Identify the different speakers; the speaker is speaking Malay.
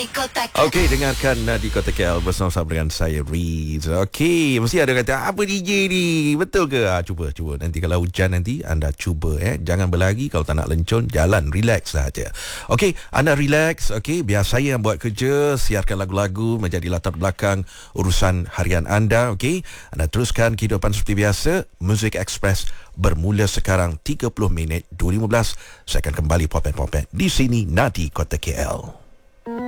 Speaker 1: Nadi Kota KL.
Speaker 2: Okey, dengarkan Nadi Kota KL bersama dengan saya Riz. Okey, mesti ada kata apa DJ ni? Betul ke? Cuba nanti kalau hujan nanti anda cuba jangan berlari. Kalau tak nak lencun, jalan relax saja. Okey, anda relax. Okey, biar saya yang buat kerja, siarkan lagu-lagu menjadi latar belakang urusan harian anda. Okey, anda teruskan kehidupan seperti biasa. Music Express bermula sekarang 30 minit 2015. Saya akan kembali popen-popen di sini Nadi Kota KL.